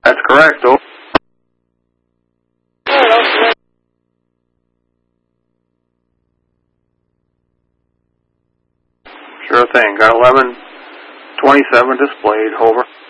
That's correct, over. Sure thing. Got 1127 displayed, over.